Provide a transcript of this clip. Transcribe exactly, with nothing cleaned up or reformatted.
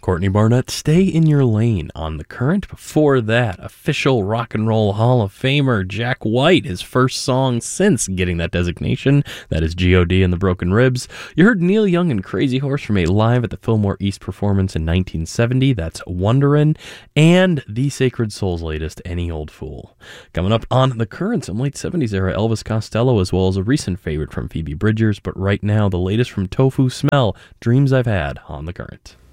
Courtney Barnett, Stay in Your Lane on The Current. Before that, official Rock and Roll Hall of Famer Jack White, his first song since getting that designation. That is G O D and the Broken Ribs. You heard Neil Young and Crazy Horse from a live at the Fillmore East performance in nineteen seventy. That's Wonderin'. And The Sacred Soul's latest, Any Old Fool. Coming up on The Current, some late seventies era Elvis Costello, as well as a recent favorite from Phoebe Bridgers. But right now, the latest from Tofu Smell, Dreams I've Had on The Current.